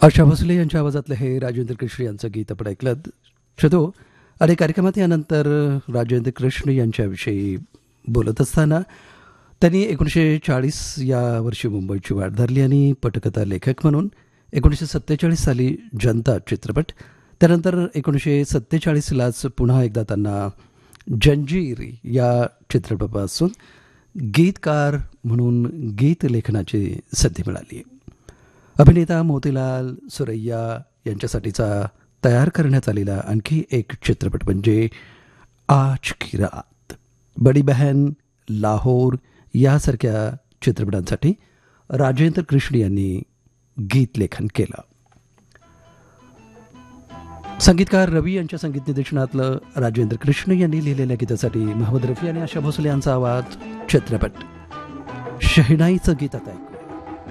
आशा भोसले यांच्या आवाजातलं हे राजेंद्र कृष्ण यांचं गीत आपण ऐकलं छतो. आणि कार्यक्रमात यानंतर राजेंद्र कृष्ण यांच्याविषयी बोलत असताना त्यांनी 1940 या वर्षी मुंबईची वाट धरली आणि पटकथा लेखक म्हणून 1947 साली जनता चित्रपट, त्यानंतर 1947लाच पुन्हा एकदा त्यांना जंजीर या चित्रपटापासून गीतकार म्हणून गीत लेखनाची संधी मिळाली. अभिनेता मोतीलाल सुरैया यांच्यासाठीचा तयार करण्यात आलेला आणखी एक चित्रपट म्हणजे आज की रात, बडी बहन, लाहोर यासारख्या चित्रपटांसाठी राजेंद्र कृष्ण यांनी गीत लेखन केलं. संगीतकार रवी यांच्या संगीत निर्देशनातलं राजेंद्र कृष्ण यांनी लिहिलेल्या गीतासाठी महम्मद रफी आणि आशा भोसले यांचा आवाज. चित्रपट शहनाईचं गीत आता ऐकू.